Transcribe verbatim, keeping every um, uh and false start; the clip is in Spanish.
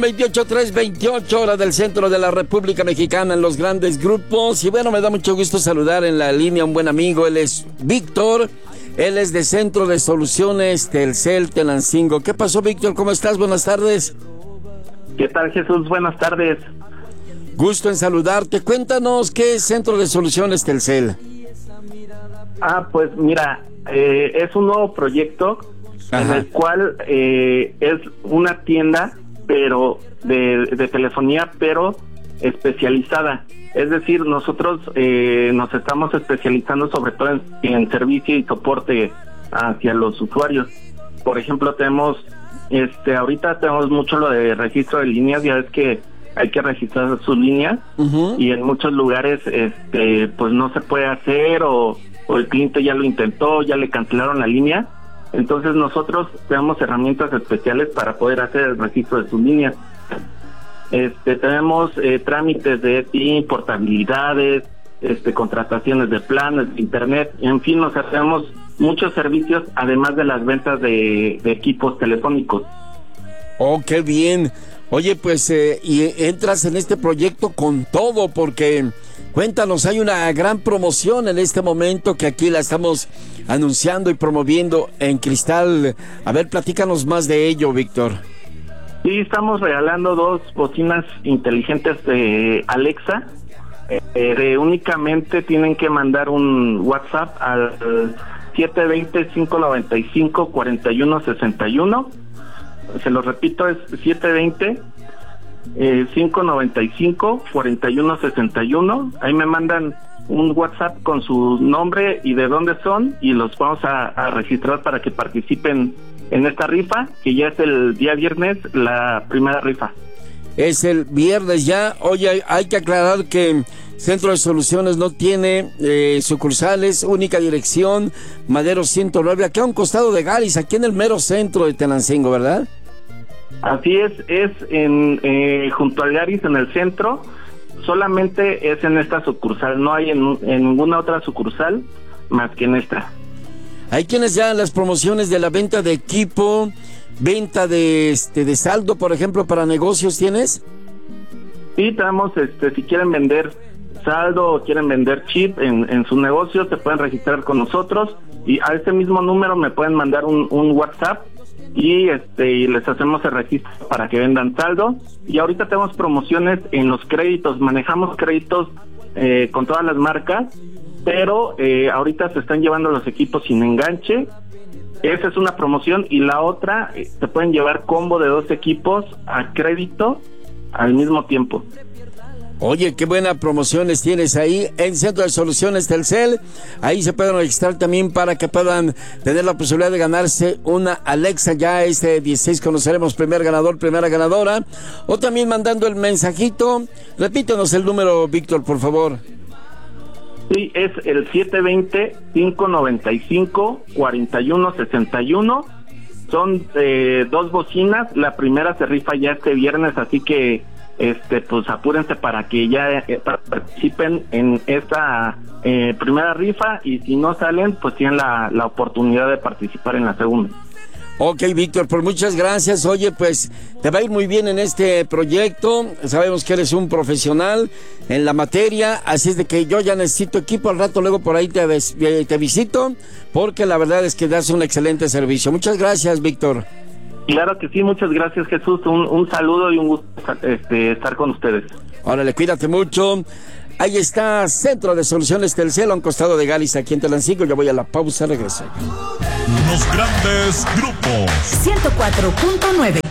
veintiocho tres veintiocho, hora del centro de la República Mexicana en los grandes grupos. Y bueno, me da mucho gusto saludar en la línea a un buen amigo. Él es Víctor, él es de Centro de Soluciones Telcel Tenancingo. ¿Qué pasó, Víctor? ¿Cómo estás? Buenas tardes. ¿Qué tal, Jesús? Buenas tardes. Gusto en saludarte. Cuéntanos, ¿qué es Centro de Soluciones Telcel? Ah, pues mira, eh, es un nuevo proyecto. Ajá. En el cual eh, es una tienda pero de, de telefonía, pero especializada. Es decir, nosotros eh, nos estamos especializando sobre todo en, en servicio y soporte hacia los usuarios. Por ejemplo, tenemos, este, ahorita tenemos mucho lo de registro de líneas. Ya ves que hay que registrar sus líneas, uh-huh. y en muchos lugares, este, pues no se puede hacer, o, o el cliente ya lo intentó, ya le cancelaron la línea. Entonces nosotros tenemos herramientas especiales para poder hacer el registro de sus líneas. Este, tenemos eh, trámites de I T I, portabilidades, este, contrataciones de planes, de internet, en fin, o sea, tenemos muchos servicios además de las ventas de, de equipos telefónicos. Oh, qué bien. Oye, pues, eh, y entras en este proyecto con todo, porque cuéntanos, hay una gran promoción en este momento que aquí la estamos anunciando y promoviendo en Cristal. A ver, platícanos más de ello, Víctor. Sí, estamos regalando dos bocinas inteligentes de Alexa. Eh, eh, únicamente tienen que mandar un WhatsApp al siete dos cero, cinco nueve cinco, cuatro uno seis uno. Se lo repito, es siete dos cero, cinco nueve cinco, cuatro uno seis uno. Ahí me mandan un WhatsApp con su nombre y de dónde son, y los vamos a, a registrar para que participen en esta rifa, que ya es el día viernes, la primera rifa. Es el viernes ya. Oye, hay que aclarar que Centro de Soluciones no tiene eh, sucursales, única dirección, Madero ciento nueve, aquí a un costado de Galis, aquí en el mero centro de Tenancingo, ¿verdad? Así es, es en eh, junto al Garis, en el centro. Solamente es en esta sucursal, no hay en, en ninguna otra sucursal más que en esta. Hay quienes ya las promociones de la venta de equipo, venta de este de saldo, por ejemplo, para negocios, ¿tienes? Sí, tenemos, este, si quieren vender saldo o quieren vender chip en, en su negocio, se pueden registrar con nosotros, y a ese mismo número me pueden mandar un, un WhatsApp, y este y les hacemos el registro para que vendan saldo. Y ahorita tenemos promociones en los créditos, manejamos créditos eh, con todas las marcas, pero eh, ahorita se están llevando los equipos sin enganche. Esa es una promoción, y la otra, eh, se pueden llevar combo de dos equipos a crédito al mismo tiempo. Oye, qué buenas promociones tienes ahí en Centro de Soluciones Telcel. Ahí se pueden registrar también para que puedan tener la posibilidad de ganarse una Alexa. Ya este dieciséis conoceremos primer ganador, primera ganadora. O también mandando el mensajito. Repítanos el número, Víctor, por favor. Sí, es el siete dos cero, cinco nueve cinco, cuatro uno seis uno. Son eh, dos bocinas. La primera se rifa ya este viernes, así que este pues apúrense para que ya eh, participen en esta eh, primera rifa, y si no salen, pues tienen la, la oportunidad de participar en la segunda. Ok, Víctor, pues muchas gracias. Oye, pues te va a ir muy bien en este proyecto. Sabemos que eres un profesional en la materia, así es de que yo ya necesito equipo. Al rato luego por ahí te, ves, te visito, porque la verdad es que das un excelente servicio. Muchas gracias, Víctor. Claro que sí, muchas gracias, Jesús. Un, un saludo y un gusto este, estar con ustedes. Órale, cuídate mucho. Ahí está Centro de Soluciones Telcel, a un costado de Galis, aquí en Tenancingo. Yo voy a la pausa, regreso. Los grandes grupos. ciento cuatro punto nueve